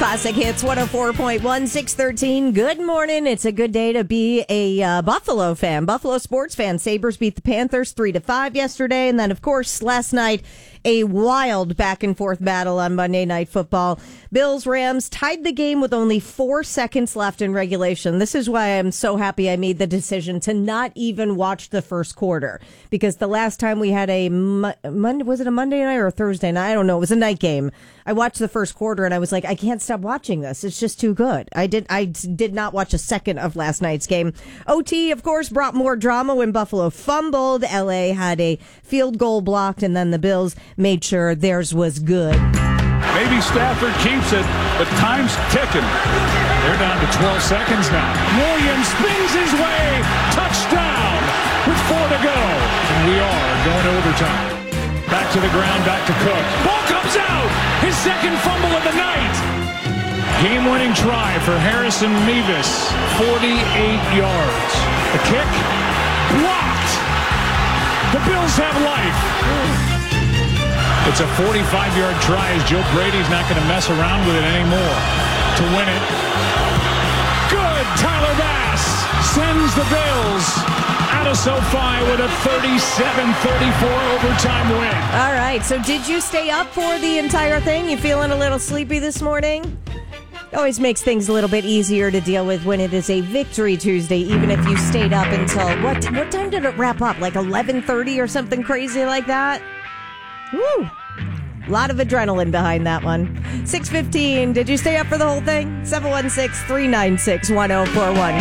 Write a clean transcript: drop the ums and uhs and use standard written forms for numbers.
Classic Hits 104.1, 613. Good morning. It's a good day to be a Buffalo fan, Buffalo sports fan. Sabres beat the Panthers 3-5 yesterday. And then, of course, last night, a wild back-and-forth battle on Monday Night Football. Bills-Rams tied the game with only 4 seconds left in regulation. This is why I'm so happy I made the decision to not even watch the first quarter. Because the last time we had a Monday, was it a Monday night or a Thursday night? I don't know. It was a night game. I watched the first quarter and I was like, I can't stop watching this. It's just too good. I did not watch a second of last night's game. OT, of course, brought more drama when Buffalo fumbled. LA had a field goal blocked, and then the Bills made sure theirs was good. Maybe Stafford keeps it, but time's ticking. They're down to 12 seconds now. Williams spins his way. Touchdown with 4 to go. And we are going to overtime. Back to the ground, back to Cook. Ball comes out. His second fumble of the night. Game-winning try for Harrison Mevis. 48 yards. The kick blocked. The Bills have life. It's a 45-yard try as Joe Brady's not going to mess around with it anymore to win it. Good. Tyler Bass sends the Bills out of SoFi with a 37-34 overtime win. All right. So did you stay up for the entire thing? You feeling a little sleepy this morning? Always makes things a little bit easier to deal with when it is a Victory Tuesday, even if you stayed up until, what time did it wrap up? Like 11:30 or something crazy like that? Woo! A lot of adrenaline behind that one. 6:15. Did you stay up for the whole thing? 716-396-1041.